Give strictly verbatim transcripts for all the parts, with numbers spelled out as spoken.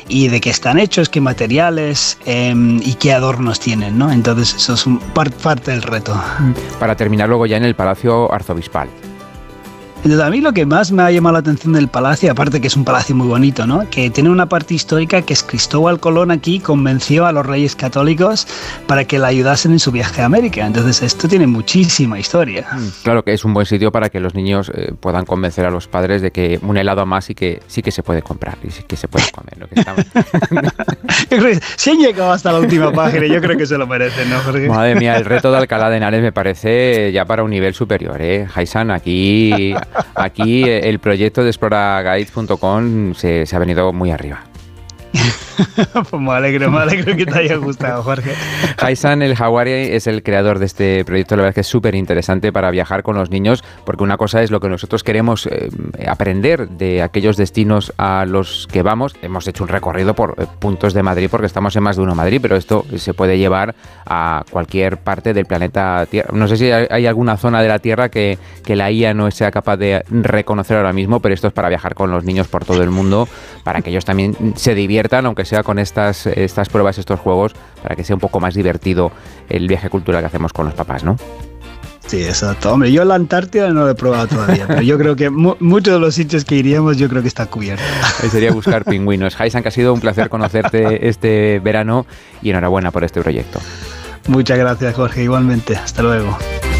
y de qué están hechos, qué materiales eh, y qué adornos tienen, ¿no? Entonces eso es un par, parte del reto. Para terminar luego ya en el Palacio Arzobispal. Entonces, a mí lo que más me ha llamado la atención del palacio, aparte que es un palacio muy bonito, ¿no? Que tiene una parte histórica que es Cristóbal Colón aquí convenció a los reyes católicos para que le ayudasen en su viaje a América. Entonces esto tiene muchísima historia. Claro que es un buen sitio para que los niños eh, puedan convencer a los padres de que un helado a más sí que, sí que se puede comprar y sí que se puede comer. Lo que está... Yo creo que si han llegado hasta la última página, yo creo que se lo merecen, ¿no, Jorge? Madre mía, el reto de Alcalá de Henares me parece ya para un nivel superior, ¿eh? Jaisan, aquí... Aquí el proyecto de explora guides punto com se, se ha venido muy arriba. Pues me alegro, me alegro que te haya gustado, Jorge. Jaisan El Jawari es el creador de este proyecto. La verdad es que es súper interesante para viajar con los niños, porque una cosa es lo que nosotros queremos eh, aprender de aquellos destinos a los que vamos. Hemos hecho un recorrido por eh, puntos de Madrid, porque estamos en más de uno Madrid, pero esto se puede llevar a cualquier parte del planeta Tierra. No sé si hay, hay alguna zona de la Tierra que, que la I A no sea capaz de reconocer ahora mismo, pero esto es para viajar con los niños por todo el mundo, para que ellos también se diviertan, aunque sea con estas, estas pruebas, estos juegos, para que sea un poco más divertido el viaje cultural que hacemos con los papás, ¿no? Sí, exacto. Hombre, yo la Antártida no lo he probado todavía, pero yo creo que mu- muchos de los sitios que iríamos yo creo que está cubierto. Sería buscar pingüinos. Jaisan, que ha sido un placer conocerte este verano y enhorabuena por este proyecto. Muchas gracias, Jorge, igualmente. Hasta luego.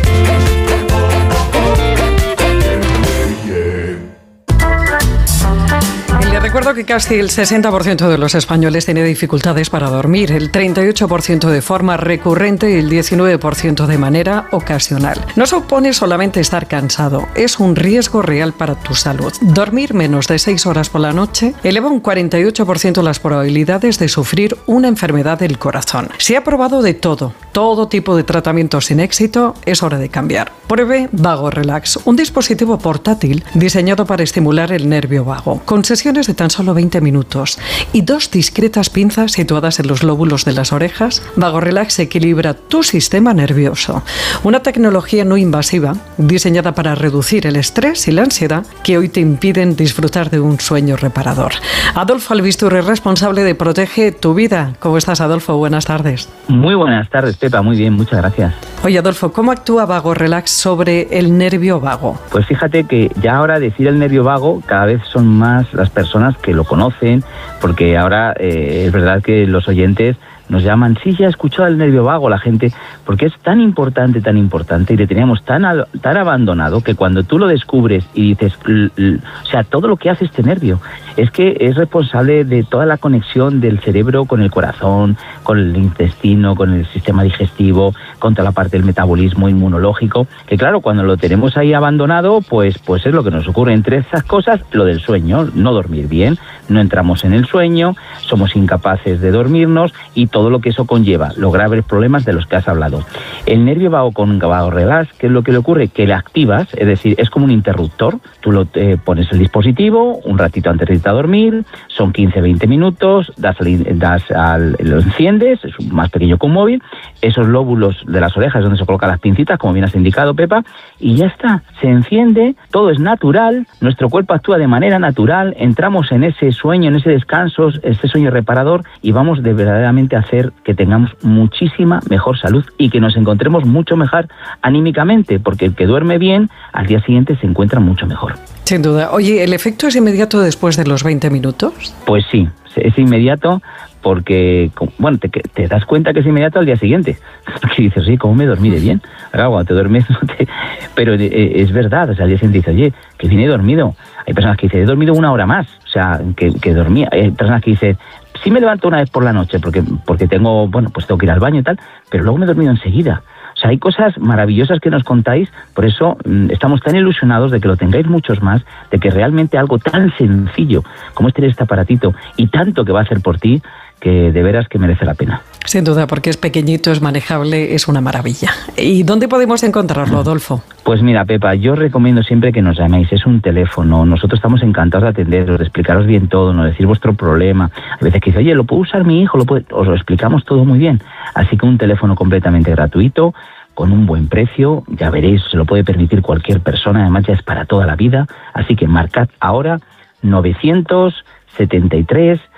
Recuerdo que casi el sesenta por ciento de los españoles tiene dificultades para dormir, el treinta y ocho por ciento de forma recurrente y el diecinueve por ciento de manera ocasional. No supone solamente estar cansado, es un riesgo real para tu salud. Dormir menos de seis horas por la noche eleva un cuarenta y ocho por ciento las probabilidades de sufrir una enfermedad del corazón. Se ha probado de todo, todo tipo de tratamientos sin éxito, es hora de cambiar. Pruebe Vago Relax, un dispositivo portátil diseñado para estimular el nervio vago, con sesiones de tan solo veinte minutos y dos discretas pinzas situadas en los lóbulos de las orejas. Vago Relax equilibra tu sistema nervioso. Una tecnología no invasiva diseñada para reducir el estrés y la ansiedad que hoy te impiden disfrutar de un sueño reparador. Adolfo Albisturri, responsable de Protege tu Vida. ¿Cómo estás, Adolfo? Buenas tardes. Muy buenas tardes, Pepa. Muy bien, muchas gracias. Oye, Adolfo, ¿cómo actúa Vago Relax sobre el nervio vago? Pues fíjate que ya ahora decir el nervio vago cada vez son más las personas que lo conocen, porque ahora eh, es verdad que los oyentes nos llaman, sí, ya he escuchado el nervio vago, la gente, porque es tan importante, tan importante, y le teníamos tan, al, tan abandonado, que cuando tú lo descubres y dices, l, l, o sea, todo lo que hace este nervio, es que es responsable de toda la conexión del cerebro con el corazón, con el intestino, con el sistema digestivo, con toda la parte del metabolismo inmunológico, que claro, cuando lo tenemos ahí abandonado, pues, pues es lo que nos ocurre. Entre esas cosas, lo del sueño, no dormir bien, no entramos en el sueño, somos incapaces de dormirnos y todo lo que eso conlleva, los graves problemas de los que has hablado. El nervio vago con Vago Relax, ¿qué es lo que le ocurre? Que le activas, es decir, es como un interruptor. Tú lo eh, pones el dispositivo un ratito antes de irte a dormir, son quince a veinte minutos, das, das al, lo enciendes, es más pequeño que un móvil, esos lóbulos de las orejas donde se colocan las pincitas, como bien has indicado, Pepa, y ya está, se enciende, todo es natural, nuestro cuerpo actúa de manera natural, entramos en ese sueño, en ese descanso, ese sueño reparador, y vamos de verdaderamente a hacer que tengamos muchísima mejor salud y que nos encontremos mucho mejor anímicamente, porque el que duerme bien al día siguiente se encuentra mucho mejor. Sin duda. Oye, ¿el efecto es inmediato después de los veinte minutos? Pues sí, es inmediato porque, bueno, te, te das cuenta que es inmediato al día siguiente. Porque dices, sí, ¿cómo me dormí de bien? Ahora, cuando te duermes, no te... pero es verdad, o sea, al día siguiente dices, oye, que vine dormido. Hay personas que dicen, he dormido una hora más, o sea, que, que dormía. Hay personas que dicen, sí me levanto una vez por la noche porque, porque tengo, bueno, pues tengo que ir al baño y tal, pero luego me he dormido enseguida. O sea, hay cosas maravillosas que nos contáis, por eso mmm, estamos tan ilusionados de que lo tengáis muchos más, de que realmente algo tan sencillo como es tener este aparatito y tanto que va a hacer por ti, que de veras que merece la pena. Sin duda, porque es pequeñito, es manejable, es una maravilla. ¿Y dónde podemos encontrarlo, Adolfo? Pues mira, Pepa, yo recomiendo siempre que nos llaméis, es un teléfono, nosotros estamos encantados de atenderos, de explicaros bien todo, nos decir vuestro problema. A veces que dice, oye, ¿lo puede usar mi hijo? ¿Lo puede? Os lo explicamos todo muy bien. Así que un teléfono completamente gratuito, con un buen precio, ya veréis, se lo puede permitir cualquier persona, además ya es para toda la vida. Así que marcad ahora novecientos setenta y tres